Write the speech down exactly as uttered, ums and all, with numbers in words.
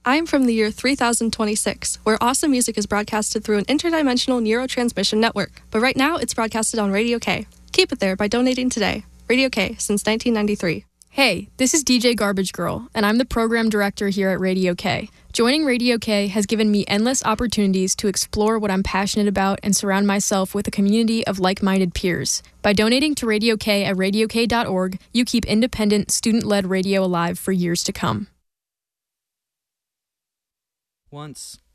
I'm from the year three thousand twenty-six, where awesome music is broadcasted through an interdimensional neurotransmission network. But right now, it's broadcasted on Radio K. Keep it there by donating today. Radio K, since nineteen ninety-three. Hey, this is D J Garbage Girl, and I'm the program director here at Radio K. Joining Radio K has given me endless opportunities to explore what I'm passionate about and surround myself with a community of like-minded peers. By donating to Radio K at radio k dot org, you keep independent, student-led radio alive for years to come. Once,